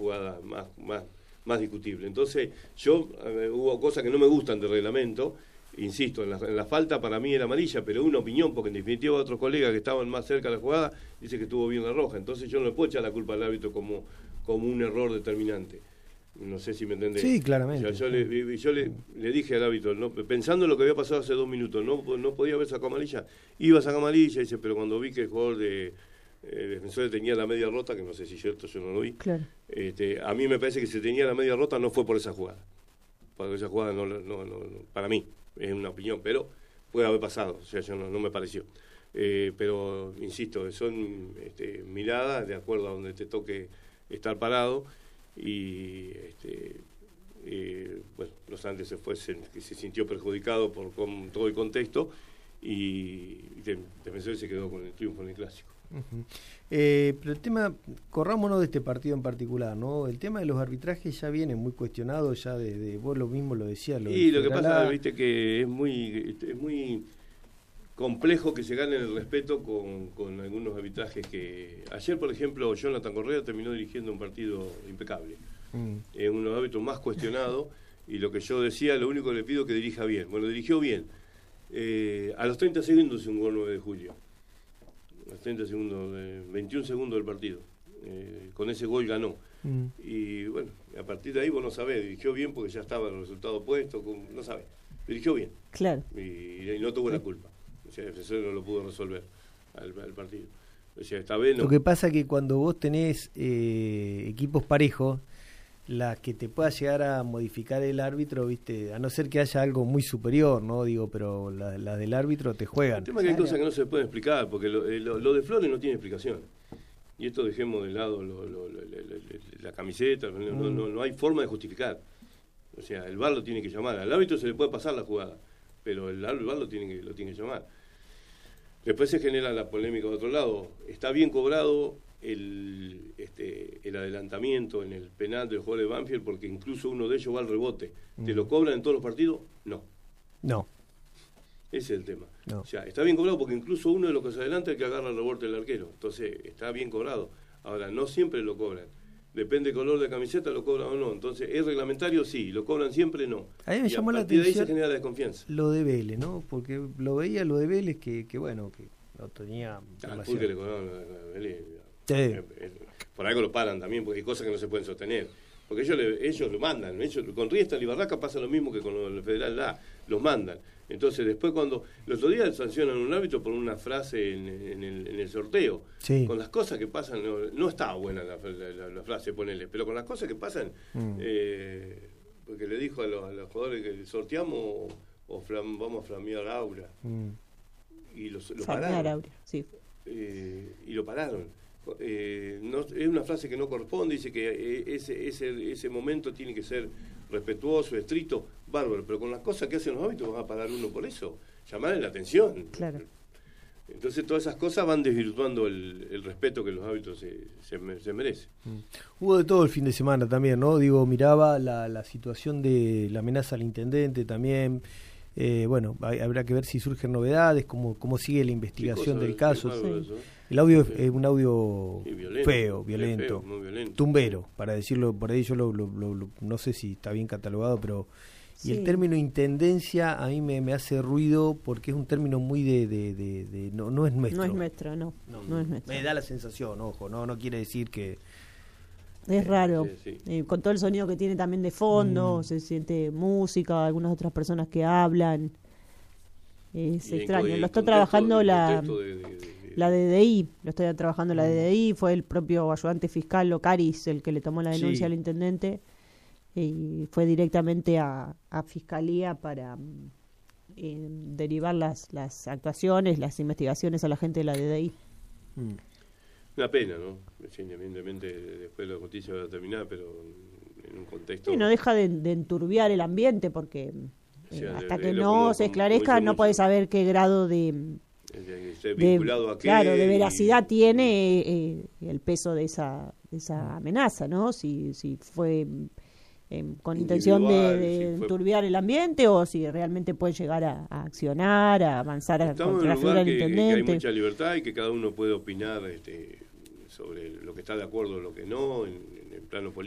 jugada más discutible. Entonces, hubo cosas que no me gustan del reglamento, insisto, en la falta para mí era amarilla, pero una opinión, porque en definitiva otros colegas que estaban más cerca de la jugada dicen que estuvo bien la roja. Entonces yo no le puedo echar la culpa al árbitro como un error determinante. No sé si me entendés. Sí, claramente. O sea, yo le dije al árbitro, pensando en lo que había pasado hace 2 minutos, no podía haber sacado amarilla. Iba a sacar amarilla, dice, pero cuando vi que el jugador de defensores tenía la media rota, que no sé si es cierto, yo no lo vi. Claro. A mí me parece que si tenía la media rota no fue por esa jugada. Porque esa jugada no, para mí, es una opinión, pero puede haber pasado, o sea, yo no me pareció. Pero, insisto, son miradas de acuerdo a donde te toque estar parado. Y bueno, Los Andes que se sintió perjudicado por todo el contexto, y Defensores se quedó con el triunfo en el clásico. Uh-huh. Pero el tema, corrámonos de este partido en particular, ¿no? El tema de los arbitrajes ya viene muy cuestionado, ya de vos lo mismo lo decías. Y lo que pasa, viste, que es muy complejo que se gane el respeto con algunos arbitrajes que... Ayer, por ejemplo, Jonathan Correa terminó dirigiendo un partido impecable. Es uno de los árbitros más cuestionados, y lo que yo decía, lo único que le pido es que dirija bien. Bueno, dirigió bien. A los 30 segundos se un gol 9 de julio. A los 30 segundos, 21 segundos del partido. Con ese gol ganó. Y bueno, a partir de ahí vos no sabés, dirigió bien porque ya estaba el resultado puesto, no sabés. Dirigió bien. Claro. Y no tuvo la culpa. O sea, el defensor no lo pudo resolver al partido. O sea, esta vez no. Lo que pasa es que cuando vos tenés equipos parejos, la que te pueda llegar a modificar el árbitro, viste, a no ser que haya algo muy superior, ¿no? Digo, pero la del árbitro te juegan. El tema es que hay cosas que no se pueden explicar, porque lo de Flores no tiene explicación. Y esto dejemos de lado la camiseta, no hay forma de justificar. O sea, el VAR lo tiene que llamar. Al árbitro se le puede pasar la jugada, pero el VAR lo tiene que llamar. Después se genera la polémica de otro lado. Está bien cobrado el adelantamiento en el penal del jugador de Banfield, porque incluso uno de ellos va al rebote. ¿Te lo cobran en todos los partidos? No. Ese es el tema. No. O sea, está bien cobrado porque incluso uno de los que se adelanta es el que agarra el rebote del arquero. Entonces, está bien cobrado. Ahora, no siempre lo cobran. Depende del color de camiseta, lo cobran o no. Entonces, ¿es reglamentario? Sí. ¿Lo cobran siempre? No. A mí me llamó la atención. Y de ahí se genera la desconfianza. Lo de Vélez, ¿no? Porque lo de Vélez que bueno, que no tenía... Porque le cobraron a Vélez. Sí. Por algo lo paran también, porque hay cosas que no se pueden sostener. Porque ellos lo mandan. Con Riestal y Barraca pasa lo mismo que con el Federal los mandan. Entonces, después cuando... Los otros días sancionan a un árbitro por una frase en el sorteo. Sí. Con las cosas que pasan, no está buena la frase, ponele, pero con las cosas que pasan, porque le dijo a los jugadores que sorteamos o vamos a flamear Aura. Y lo pararon. Aura, sí. Y lo pararon. Es una frase que no corresponde, dice que ese momento tiene que ser respetuoso, estricto, bárbaro, pero con las cosas que hacen los árbitros vas a parar uno por eso, llamarle la atención. Claro. Entonces todas esas cosas van desvirtuando el respeto que los árbitros se merecen. Hubo de todo el fin de semana también, ¿no? Digo, miraba la situación de la amenaza al intendente también. Bueno, habrá que ver si surgen novedades, cómo sigue la investigación del caso. Sí. El audio es un audio violento, violento, muy violento, tumbero, para decirlo por ahí. Yo no sé si está bien catalogado, pero sí. Y el término intendencia a mí me hace ruido porque es un término muy no es nuestro. No es nuestro, no es nuestro. Me da la sensación, ojo, no quiere decir que... Es raro, sí. Con todo el sonido que tiene también de fondo, se siente música, algunas otras personas que hablan, es extraño. Lo está trabajando la DDI, la DDI, fue el propio ayudante fiscal Locaris el que le tomó la denuncia al intendente y fue directamente a Fiscalía para derivar las actuaciones, las investigaciones a la gente de la DDI. Una pena, ¿no? Evidentemente después la justicia va a terminar, pero en un contexto... Sí, no deja de enturbiar el ambiente porque hasta que no se esclarezca no puede saber qué grado de veracidad tiene el peso de esa amenaza, ¿no? Si fue con intención de enturbiar el ambiente o si realmente puede llegar a accionar, a avanzar contra la figura del intendente. Que hay mucha libertad y que cada uno puede opinar sobre lo que está de acuerdo o lo que no en el plano político.